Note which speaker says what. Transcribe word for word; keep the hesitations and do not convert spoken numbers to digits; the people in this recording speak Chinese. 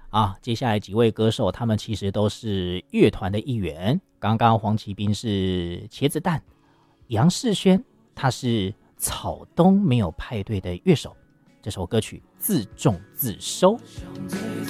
Speaker 1: 啊，接下来几位歌手，他们其实都是乐团的一员。刚刚黄启斌是茄子蛋，杨世轩他是草东没有派对的乐手。这首歌曲自重自收。